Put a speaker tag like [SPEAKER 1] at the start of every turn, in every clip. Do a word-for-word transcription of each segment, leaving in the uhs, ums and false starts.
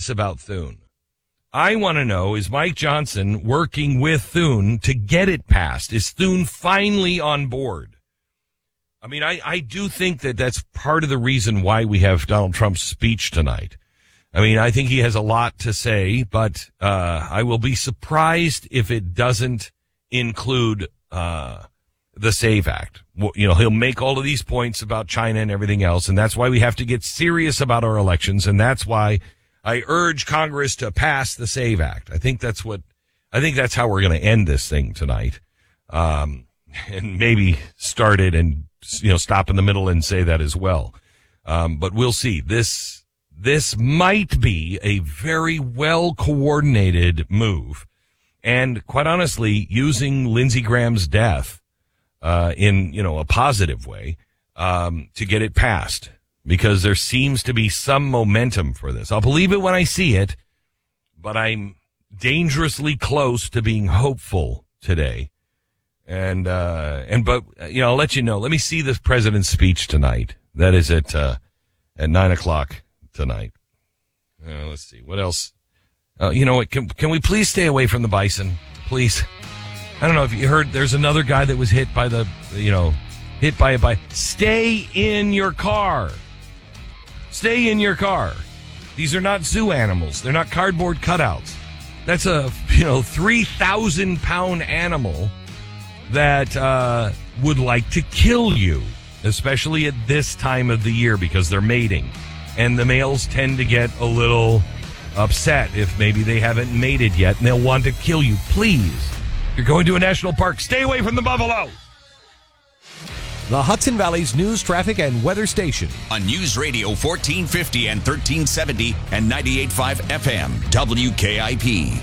[SPEAKER 1] this about Thune. I want to know, is Mike Johnson working with Thune to get it passed? Is Thune finally on board? I mean, I, I do think that that's part of the reason why we have Donald Trump's speech tonight. I mean, I think he has a lot to say, but uh, I will be surprised if it doesn't include uh, the SAVE Act. You know, he'll make all of these points about China and everything else, and that's why we have to get serious about our elections, and that's why I urge Congress to pass the SAVE Act. I think that's what, I think that's how we're going to end this thing tonight. Um, and maybe start it and, you know, stop in the middle and say that as well. Um, but we'll see. This, this might be a very well coordinated move. And quite honestly, using Lindsey Graham's death, uh, in, you know, a positive way, um, to get it passed. Because there seems to be some momentum for this. I'll believe it when I see it, but I'm dangerously close to being hopeful today. And, uh, and, but, you know, I'll let you know. Let me see the president's speech tonight. That is at, uh, at nine o'clock tonight. Uh, let's see. What else? Uh, you know what? Can, can we please stay away from the bison? Please. I don't know if you heard, there's another guy that was hit by the, you know, hit by a bike. Stay in your car. Stay in your car. These are not zoo animals. They're not cardboard cutouts. That's a, you know, three thousand pound animal that uh, would like to kill you, especially at this time of the year because they're mating. And the males tend to get a little upset if maybe they haven't mated yet, and they'll want to kill you. Please, if you're going to a national park, stay away from the buffalo.
[SPEAKER 2] The Hudson Valley's news, traffic, and weather station.
[SPEAKER 3] On News Radio fourteen fifty and thirteen seventy and ninety-eight point five F M, W K I P.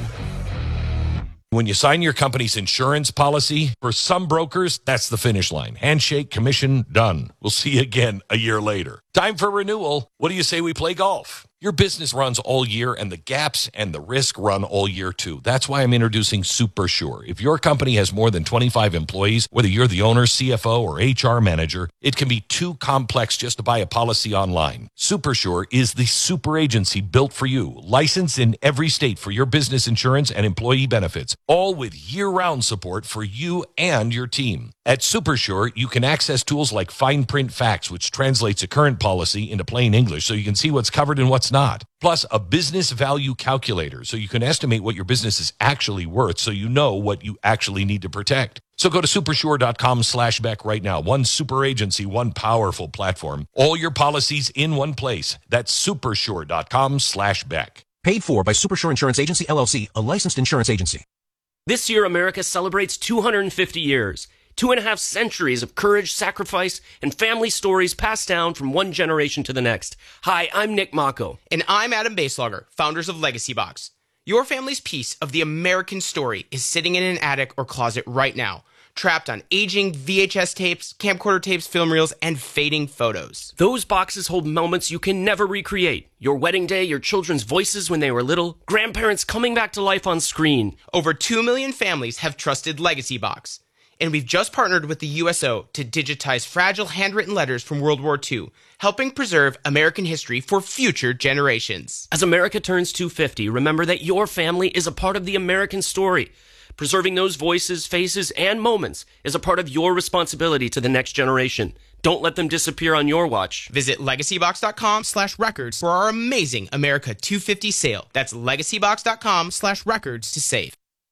[SPEAKER 1] When you sign your company's insurance policy, for some brokers, that's the finish line. Handshake, commission, done. We'll see you again a year later. Time for renewal. What do you say we play golf? Your business runs all year, and the gaps and the risk run all year, too. That's why I'm introducing SuperSure. If your company has more than twenty-five employees, whether you're the owner, C F O, or H R manager, it can be too complex just to buy a policy online. SuperSure is the super agency built for you, licensed in every state for your business insurance and employee benefits, all with year-round support for you and your team. At SuperSure, you can access tools like Fine Print Facts, which translates a current policy into plain English so you can see what's covered and what's not. Plus, a business value calculator so you can estimate what your business is actually worth so you know what you actually need to protect. So go to supersure.com slash Beck right now. One super agency, one powerful platform. All your policies in one place. That's supersure.com slash Beck.
[SPEAKER 2] Paid for by Supersure Insurance Agency, L L C, a licensed insurance agency.
[SPEAKER 4] This year, America celebrates two hundred fifty years. Two and a half centuries of courage, sacrifice, and family stories passed down from one generation to the next. Hi, I'm Nick Mako.
[SPEAKER 5] And I'm Adam Baselogger, founders of Legacy Box. Your family's piece of the American story is sitting in an attic or closet right now, trapped on aging V H S tapes, camcorder tapes, film reels, and fading photos.
[SPEAKER 4] Those boxes hold moments you can never recreate. Your wedding day, your children's voices when they were little, grandparents coming back to life on screen.
[SPEAKER 5] Over two million families have trusted Legacy Box. And we've just partnered with the U S O to digitize fragile handwritten letters from World War Two, helping preserve American history for future generations.
[SPEAKER 4] As America turns two hundred fifty, remember that your family is a part of the American story. Preserving those voices, faces, and moments is a part of your responsibility to the next generation. Don't let them disappear on your watch.
[SPEAKER 5] Visit legacybox.com slash records for our amazing America two fifty sale. That's legacybox.com slash records to save.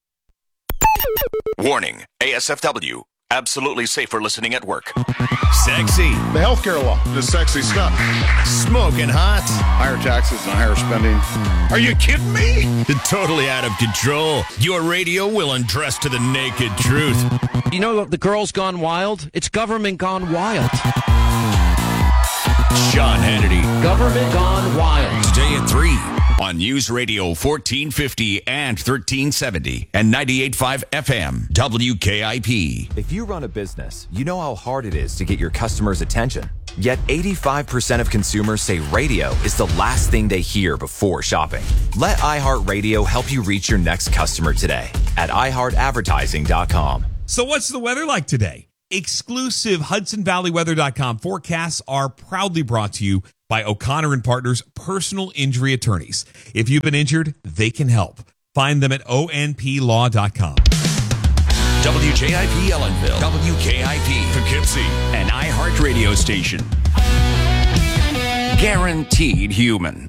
[SPEAKER 3] Warning, A S F W, absolutely safe for listening at work. Sexy.
[SPEAKER 6] The healthcare law is sexy stuff.
[SPEAKER 3] Smoking hot.
[SPEAKER 6] Higher taxes and higher spending.
[SPEAKER 3] Are you kidding me? Totally out of control. Your radio will undress to the naked truth.
[SPEAKER 7] You know the girl's gone wild? It's government gone wild.
[SPEAKER 3] Sean Hannity.
[SPEAKER 7] Government gone wild.
[SPEAKER 3] Today at three on News Radio fourteen fifty and thirteen seventy and ninety-eight point five F M, W K I P.
[SPEAKER 8] If you run a business, you know how hard it is to get your customers' attention. Yet eighty-five percent of consumers say radio is the last thing they hear before shopping. Let iHeartRadio help you reach your next customer today at i heart advertising dot com.
[SPEAKER 9] So what's the weather like today? Exclusive Hudson Valley Weather dot com forecasts are proudly brought to you by O'Connor and Partners Personal Injury Attorneys. If you've been injured, they can help. Find them at O N P law dot com.
[SPEAKER 3] W J I P Ellenville, W K I P Poughkeepsie, an iHeart radio station. Guaranteed human.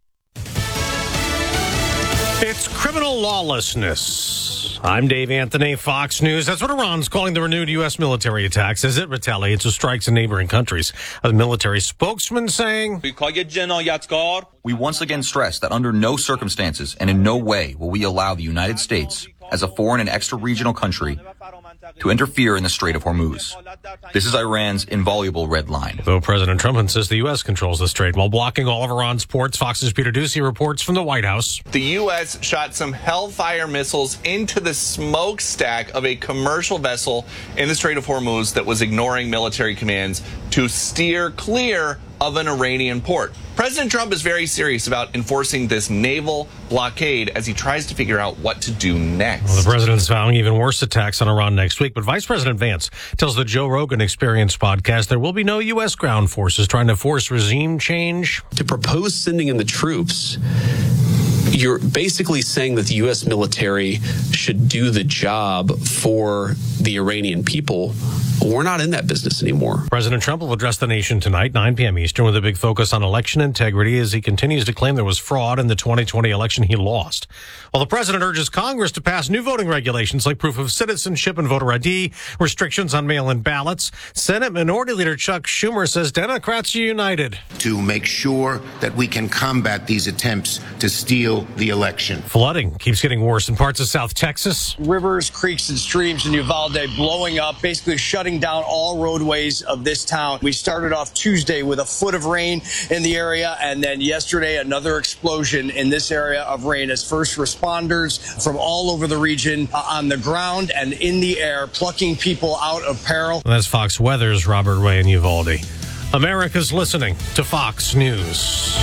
[SPEAKER 10] It's criminal lawlessness. I'm Dave Anthony, Fox News. That's what Iran's calling the renewed U S military attacks as it retaliates with strikes in neighboring countries. A military spokesman saying,
[SPEAKER 11] We once again stress that under no circumstances and in no way will we allow the United States, as a foreign and extra-regional country, to interfere in the Strait of Hormuz. This is Iran's inviolable red line.
[SPEAKER 10] Though President Trump insists the U S controls the strait while blocking all of Iran's ports, Fox's Peter Ducey reports from the White House.
[SPEAKER 12] The U S shot some Hellfire missiles into the smokestack of a commercial vessel in the Strait of Hormuz that was ignoring military commands to steer clear of an Iranian port. President Trump is very serious about enforcing this naval blockade as he tries to figure out what to do next.
[SPEAKER 10] Well, the president's vowing even worse attacks on Iran next week, but Vice President Vance tells the Joe Rogan Experience podcast there will be no U S ground forces trying to force regime change.
[SPEAKER 13] To propose sending in the troops, you're basically saying that the U S military should do the job for the Iranian people. We're not in that business anymore.
[SPEAKER 10] President Trump will address the nation tonight, nine p.m. Eastern, with a big focus on election integrity as he continues to claim there was fraud in the twenty twenty election he lost. While the president urges Congress to pass new voting regulations like proof of citizenship and voter I D, restrictions on mail-in ballots, Senate Minority Leader Chuck Schumer says Democrats are united
[SPEAKER 14] to make sure that we can combat these attempts to steal the election.
[SPEAKER 10] Flooding keeps getting worse in parts of South Texas.
[SPEAKER 15] Rivers, creeks, and streams in Uvalde blowing up, basically shutting down all roadways of this town. We started off Tuesday with a foot of rain in the area, and then yesterday another explosion in this area of rain as first responders from all over the region uh, on the ground and in the air plucking people out of peril.
[SPEAKER 10] That's Fox Weather's Robert Ray in Uvalde. America's listening to Fox News.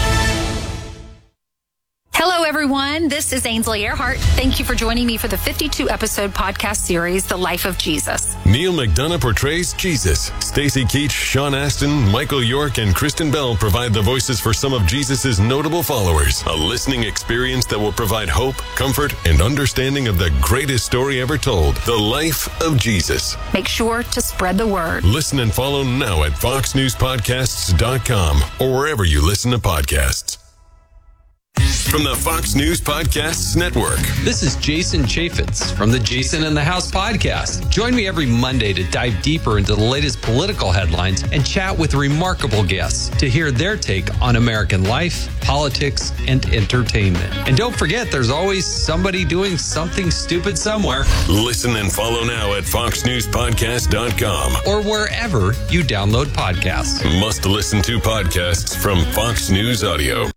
[SPEAKER 16] Hello, everyone. This is Ainsley Earhart. Thank you for joining me for the fifty-two episode podcast series, The Life of Jesus.
[SPEAKER 17] Neil McDonough portrays Jesus. Stacey Keach, Sean Astin, Michael York, and Kristen Bell provide the voices for some of Jesus' notable followers. A listening experience that will provide hope, comfort, and understanding of the greatest story ever told, The Life of Jesus.
[SPEAKER 16] Make sure to spread the word.
[SPEAKER 17] Listen and follow now at fox news podcasts dot com or wherever you listen to podcasts. From the Fox News Podcasts Network.
[SPEAKER 18] This is Jason Chaffetz from the Jason in the House podcast. Join me every Monday to dive deeper into the latest political headlines and chat with remarkable guests to hear their take on American life, politics, and entertainment. And don't forget, there's always somebody doing something stupid somewhere.
[SPEAKER 17] Listen and follow now at fox news podcast dot com
[SPEAKER 18] or wherever you download podcasts.
[SPEAKER 17] Must listen to podcasts from Fox News Audio.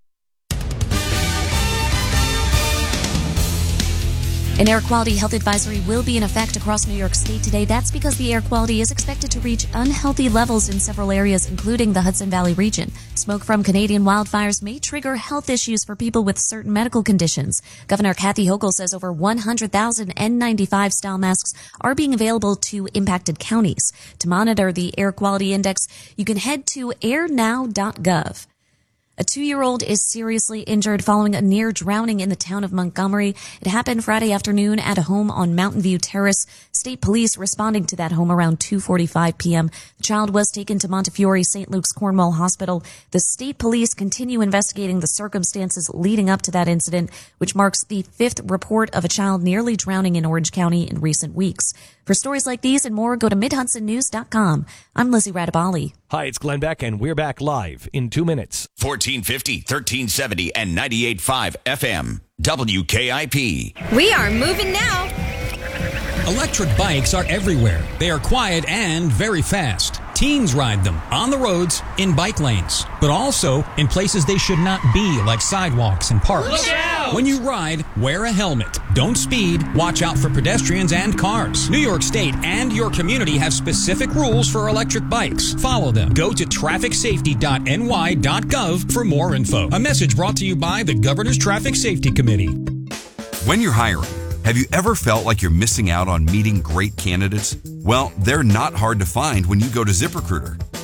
[SPEAKER 19] An air quality health advisory will be in effect across New York State today. That's because the air quality is expected to reach unhealthy levels in several areas, including the Hudson Valley region. Smoke from Canadian wildfires may trigger health issues for people with certain medical conditions. Governor Kathy Hochul says over one hundred thousand N ninety-five style masks are being available to impacted counties. To monitor the air quality index, you can head to air now dot gov. A two-year-old is seriously injured following a near drowning in the town of Montgomery. It happened Friday afternoon at a home on Mountain View Terrace. State police responding to that home around two forty-five p.m. The child was taken to Montefiore Saint Luke's Cornwall Hospital. The state police continue investigating the circumstances leading up to that incident, which marks the fifth report of a child nearly drowning in Orange County in recent weeks. For stories like these and more, go to mid hudson news dot com. I'm Lizzie Radabali.
[SPEAKER 2] Hi, it's Glenn Beck, and we're back live in two minutes.
[SPEAKER 3] fourteen fifty, thirteen seventy, and ninety-eight point five F M. W K I P.
[SPEAKER 20] We are moving now.
[SPEAKER 21] Electric bikes are everywhere. They are quiet and very fast. Teens ride them on the roads, in bike lanes, but also in places they should not be, like sidewalks and parks.
[SPEAKER 20] Look out!
[SPEAKER 21] When you ride, wear a helmet. Don't speed. Watch out for pedestrians and cars. New York State and your community have specific rules for electric bikes. Follow them. Go to traffic safety dot n y dot gov for more info. A message brought to you by the Governor's Traffic Safety Committee.
[SPEAKER 22] When you're hiring, have you ever felt like you're missing out on meeting great candidates? Well, they're not hard to find when you go to ZipRecruiter.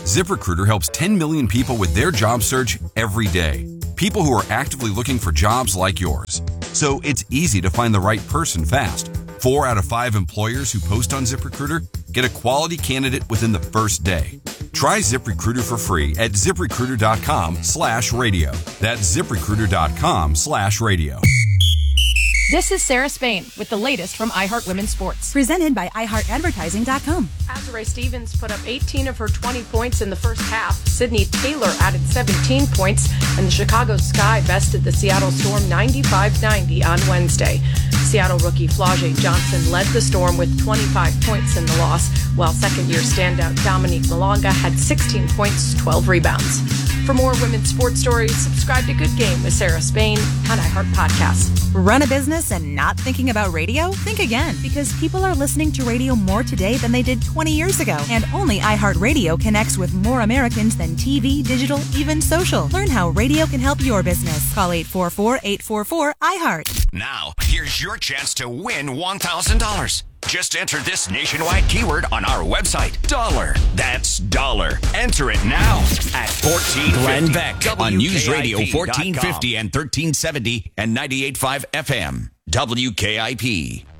[SPEAKER 22] ZipRecruiter helps ten million people with their job search every day. People who are actively looking for jobs like yours. So it's easy to find the right person fast. Four out of five employers who post on ZipRecruiter get a quality candidate within the first day. Try ZipRecruiter for free at ZipRecruiter.com slash radio. That's ZipRecruiter.com slash radio.
[SPEAKER 1] This is Sarah Spain with the latest from iHeart Women's Sports.
[SPEAKER 20] Presented by i heart advertising dot com.
[SPEAKER 1] Azurá Stevens put up eighteen of her twenty points in the first half. Sydney Taylor added seventeen points, and the Chicago Sky bested the Seattle Storm ninety-five ninety on Wednesday. Seattle rookie Flau'jae Johnson led the Storm with twenty-five points in the loss, while second-year standout Dominique Malonga had sixteen points, twelve rebounds. For more women's sports stories, subscribe to Good Game with Sarah Spain on iHeart Podcasts.
[SPEAKER 20] Run a business and not thinking about radio? Think again, because people are listening to radio more today than they did twenty years ago. And only iHeartRadio connects with more Americans than T V, digital, even social. Learn how radio can help your business. Call eight four four, eight four four, iHeart.
[SPEAKER 3] Now, here's your chance to win one thousand dollars. Just enter this nationwide keyword on our website, dollar. That's dollar. Enter it now at fourteen fifty.
[SPEAKER 4] Glenn Beck
[SPEAKER 3] on News Radio fourteen fifty and thirteen seventy and ninety-eight point five F M. W K I P.